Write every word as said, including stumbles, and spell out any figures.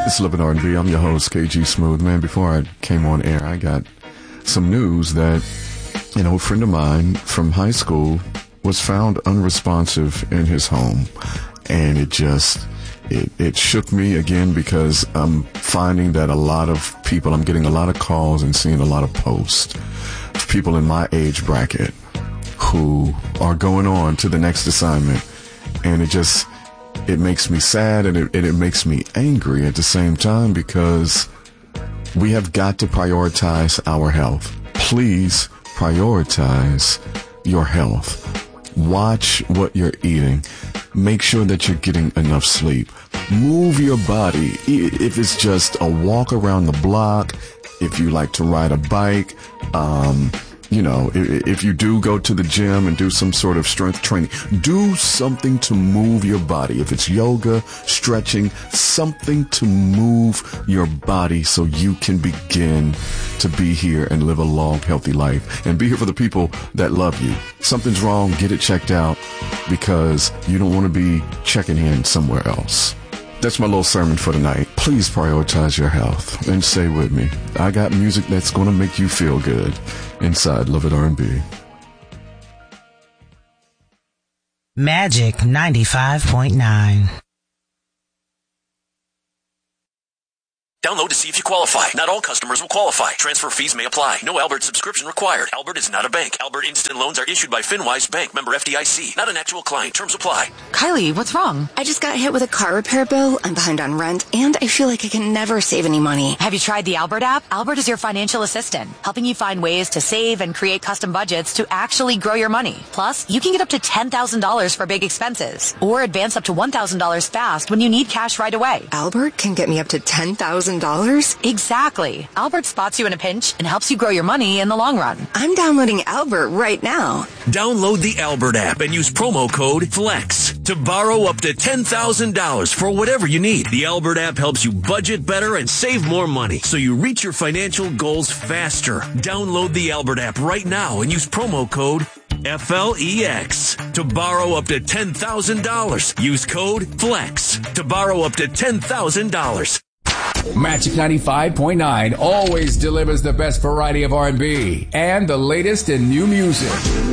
It's Living R and B. I'm your host, K G Smooth. Man, before I came on air, I got some news that, you know, a friend of mine from high school was found unresponsive in his home. And it just, it, it shook me again because I'm finding that a lot of people, I'm getting a lot of calls and seeing a lot of posts of people in my age bracket who are going on to the next assignment. And it just, it makes me sad and it, and it makes me angry at the same time because we have got to prioritize our health. Please prioritize your health. Watch what you're eating. Make sure that you're getting enough sleep. Move your body. If it's just a walk around the block, if you like to ride a bike, um, you know, if, if you do go to the gym and do some sort of strength training, do something to move your body. If it's yoga, stretching, something to move your body so you can begin to be here and live a long, healthy life and be here for the people that love you. Something's wrong, get it checked out because you don't want to be checking in somewhere else. That's my little sermon for tonight. Please prioritize your health and stay with me. I got music that's going to make you feel good inside Love It R and B. Magic ninety-five point nine. Download to see if you qualify. Not all customers will qualify. Transfer fees may apply. No Albert subscription required. Albert is not a bank. Albert Instant Loans are issued by FinWise Bank, member F D I C. Not an actual client. Terms apply. Kylie, what's wrong? I just got hit with a car repair bill. I'm behind on rent, and I feel like I can never save any money. Have you tried the Albert app? Albert is your financial assistant, helping you find ways to save and create custom budgets to actually grow your money. Plus, you can get up to ten thousand dollars for big expenses, or advance up to one thousand dollars fast when you need cash right away. Albert can get me up to ten thousand dollars? Exactly. Albert spots you in a pinch and helps you grow your money in the long run. I'm downloading Albert right now. Download the Albert app and use promo code FLEX to borrow up to ten thousand dollars for whatever you need. The Albert app helps you budget better and save more money so you reach your financial goals faster. Download the Albert app right now and use promo code F L E X to borrow up to ten thousand dollars. Use code FLEX to borrow up to ten thousand dollars. Magic ninety-five point nine always delivers the best variety of R and B and the latest in new music.